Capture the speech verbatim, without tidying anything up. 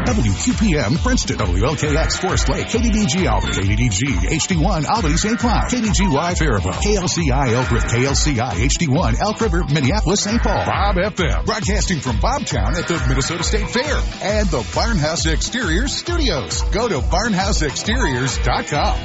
W Q P M Princeton, W L K X Forest Lake, K D D G Albany, K D D G H D one Albany Saint Cloud, K D G Y Faribault, K L C I Elk River, K L C I H D one Elk River, Minneapolis, Saint Paul, Bob F M, broadcasting from Bobtown at the Minnesota State Fair, and the Barnhouse Exteriors Studios. Go to barnhouse exteriors dot com.